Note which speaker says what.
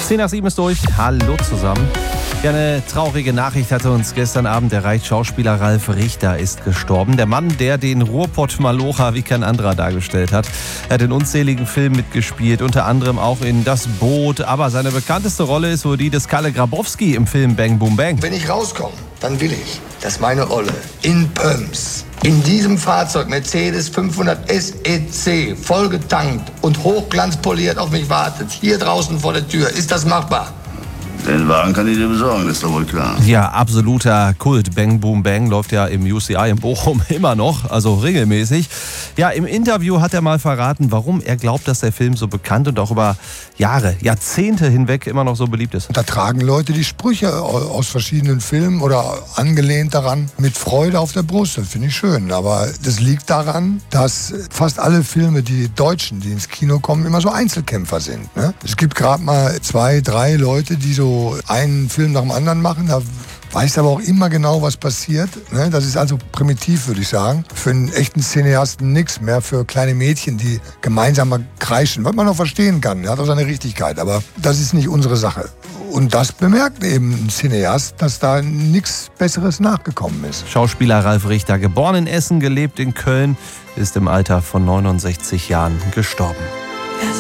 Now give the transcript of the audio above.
Speaker 1: 10:07 ist durch. Hallo zusammen. Ja, eine traurige Nachricht hatte uns gestern Abend erreicht. Schauspieler Ralf Richter ist gestorben. Der Mann, der den Ruhrpott-Malocher wie kein anderer dargestellt hat. Er hat in unzähligen Filmen mitgespielt, unter anderem auch in Das Boot. Aber seine bekannteste Rolle ist wohl die des Kalle Grabowski im Film Bang Boom Bang.
Speaker 2: Wenn ich rauskomme, dann will ich, dass meine Olle in Pöms in diesem Fahrzeug Mercedes 500 SEC vollgetankt und hochglanzpoliert auf mich wartet. Hier draußen vor der Tür. Ist das machbar?
Speaker 3: Den Wagen kann ich dir besorgen, ist doch wohl klar.
Speaker 1: Ja, absoluter Kult. Bang Boom Bang läuft ja im UCI in Bochum immer noch, also regelmäßig. Ja, im Interview hat er mal verraten, warum er glaubt, dass der Film so bekannt und auch über Jahre, Jahrzehnte hinweg immer noch so beliebt ist.
Speaker 4: Da tragen Leute die Sprüche aus verschiedenen Filmen oder angelehnt daran mit Freude auf der Brust. Das finde ich schön. Aber das liegt daran, dass fast alle Filme, die Deutschen, die ins Kino kommen, immer so Einzelkämpfer sind. Ne? Es gibt gerade mal 2, 3 Leute, die so einen Film nach dem anderen machen. Da weiß aber auch immer genau, was passiert. Ne? Das ist also primitiv, würde ich sagen. Für einen echten Cineasten nichts mehr. Für kleine Mädchen, die gemeinsam mal kreischen. Was man auch verstehen kann. Hat auch seine Richtigkeit. Aber das ist nicht unsere Sache. Und das bemerkt eben ein Cineast, dass da nichts Besseres nachgekommen ist.
Speaker 1: Schauspieler Ralf Richter, geboren in Essen, gelebt in Köln, ist im Alter von 69 Jahren gestorben.